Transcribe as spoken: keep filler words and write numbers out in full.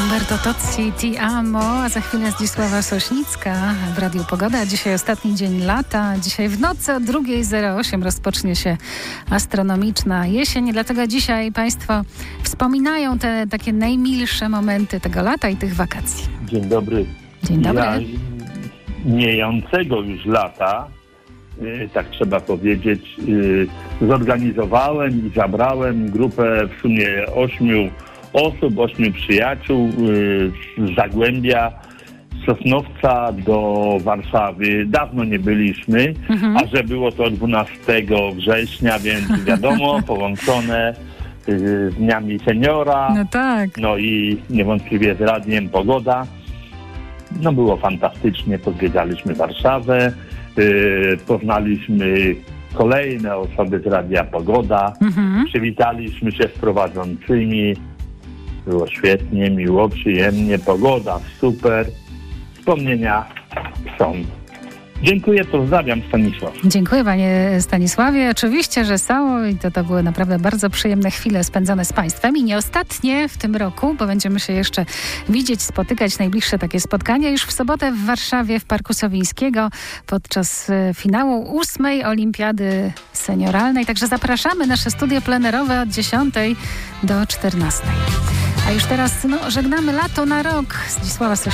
Umberto Tozzi, Ti amo, a za chwilę Zdzisława Sośnicka w Radiu Pogoda. Dzisiaj ostatni dzień lata. Dzisiaj w nocy o druga zero osiem rozpocznie się astronomiczna jesień. Dlatego dzisiaj Państwo wspominają te takie najmilsze momenty tego lata i tych wakacji. Dzień dobry. Dzień dobry. Ja mijającego już lata, yy, tak trzeba powiedzieć, yy, zorganizowałem i zabrałem grupę w sumie ośmiu osób, ośmiu przyjaciół yy, z Zagłębia, Sosnowca do Warszawy. Dawno nie byliśmy, mhm. a że było to dwunastego września, więc wiadomo, połączone yy, z Dniami Seniora. No tak. No i niewątpliwie z Radiem Pogoda. No było fantastycznie, pozwiedzaliśmy Warszawę, yy, poznaliśmy kolejne osoby z Radia Pogoda, mhm. przywitaliśmy się z prowadzącymi, było świetnie, miło, przyjemnie, pogoda super, wspomnienia są. Dziękuję, pozdrawiam, Stanisław. Dziękuję panie Stanisławie. Oczywiście, że są i to, to były naprawdę bardzo przyjemne chwile spędzone z państwem i nie ostatnie w tym roku, bo będziemy się jeszcze widzieć, spotykać, najbliższe takie spotkania już w sobotę w Warszawie w Parku Sowińskiego podczas finału ósmej Olimpiady Senioralnej. Także zapraszamy nasze studio plenerowe od dziesiątej do czternastej. A już teraz no, żegnamy lato na rok. Zdzisława